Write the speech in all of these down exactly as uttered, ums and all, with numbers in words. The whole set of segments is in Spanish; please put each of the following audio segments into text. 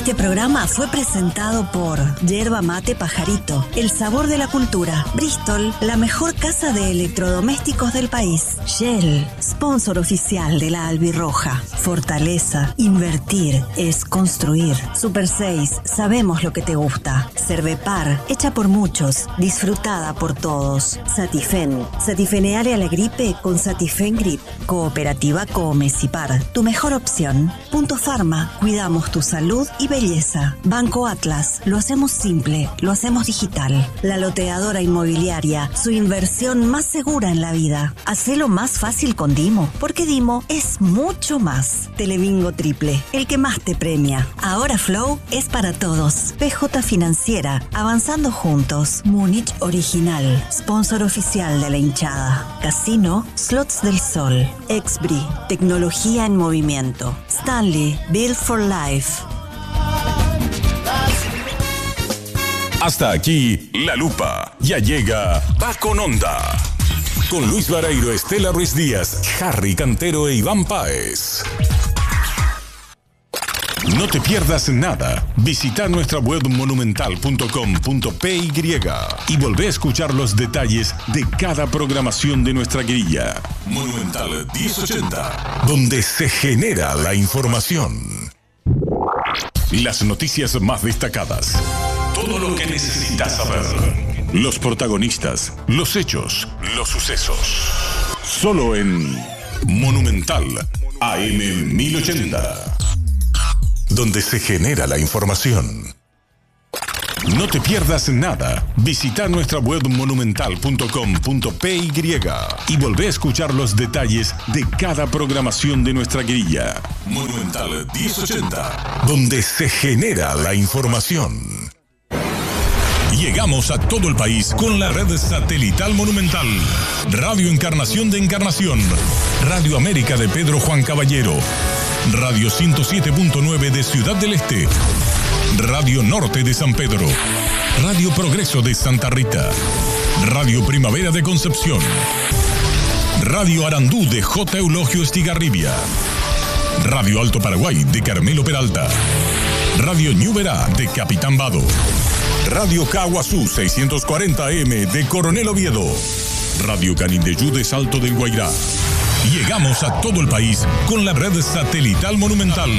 Este programa fue presentado por Yerba Mate Pajarito, el sabor de la cultura. Bristol, la mejor casa de electrodomésticos del país. Shell, sponsor oficial de la Albirroja. Fortaleza, invertir es construir. Super seis, sabemos lo que te gusta. Cervepar, hecha por muchos, disfrutada por todos. Satifen, satifeneale a la gripe con Satifen Grip. Cooperativa Comecipar, tu mejor opción. Punto Pharma, cuidamos tu salud y belleza. Banco Atlas, lo hacemos simple, lo hacemos digital. La loteadora inmobiliaria, su inversión más segura en la vida. Hacelo más fácil con Dimo, porque Dimo es mucho más. Telebingo Triple, el que más te premia. Ahora Flow es para todos. P J Financiera, avanzando juntos. Múnich Original, sponsor oficial de la hinchada. Casino, Slots del Sol. Exbri, tecnología en movimiento. Stanley, Build for Life. Hasta aquí, La Lupa. Ya llega Va con Onda. Con Luis Vareiro, Estela Ruiz Díaz, Harry Cantero e Iván Páez. No te pierdas nada. Visita nuestra web monumental punto com punto p y y volvé a escuchar los detalles de cada programación de nuestra grilla. Monumental diez ochenta, donde se genera la información. Las noticias más destacadas. Todo lo que necesitas saber. Los protagonistas, los hechos, los sucesos. Solo en Monumental A M mil ochenta. Donde se genera la información. No te pierdas nada. Visita nuestra web monumental punto com punto p y y volvé a escuchar los detalles de cada programación de nuestra grilla. Monumental diez ochenta, donde se genera la información. Llegamos a todo el país con la red satelital Monumental. Radio Encarnación de Encarnación. Radio América de Pedro Juan Caballero. Radio ciento siete punto nueve de Ciudad del Este. Radio Norte de San Pedro. Radio Progreso de Santa Rita. Radio Primavera de Concepción. Radio Arandú de J. Eulogio Estigarribia. Radio Alto Paraguay de Carmelo Peralta. Radio Ñuberá de Capitán Vado. Radio Caguazú seiscientos cuarenta A M de Coronel Oviedo. Radio Canindeyú de Salto del Guairá. Llegamos a todo el país con la red satelital Monumental.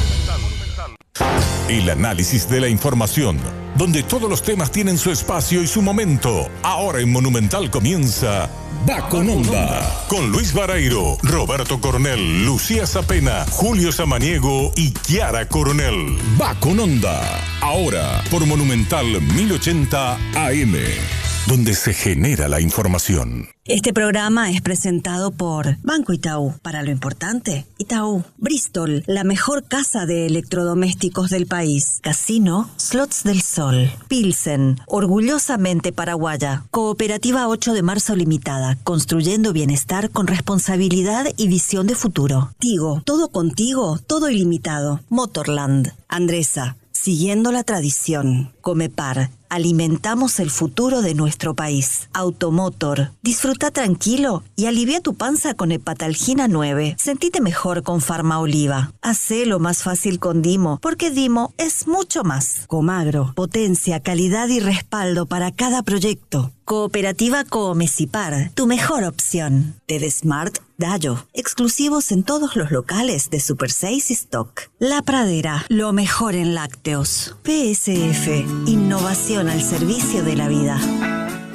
El análisis de la información, donde todos los temas tienen su espacio y su momento. Ahora en Monumental comienza Va con Onda. Con Luis Vareiro, Roberto Coronel, Lucía Zapena, Julio Samaniego y Kiara Coronel. Va con Onda. Ahora por Monumental mil ochenta A M. Donde se genera la información. Este programa es presentado por Banco Itaú. Para lo importante, Itaú. Bristol, la mejor casa de electrodomésticos del país. Casino, Slots del Sol. Pilsen, orgullosamente paraguaya. Cooperativa ocho de marzo Limitada, construyendo bienestar con responsabilidad y visión de futuro. Tigo, todo contigo, todo ilimitado. Motorland. Andresa, siguiendo la tradición. Comepar, alimentamos el futuro de nuestro país. Automotor, disfruta tranquilo y alivia tu panza con Hepatalgina nueve. Sentite mejor con Farmaoliva. Hacelo más fácil con Dimo, porque Dimo es mucho más. Comagro, potencia, calidad y respaldo para cada proyecto. Cooperativa Comecipar, tu mejor opción. TEDsmart Dayo, exclusivos en todos los locales de Super seis y Stock. La Pradera, lo mejor en lácteos. P S F, innovación al servicio de la vida.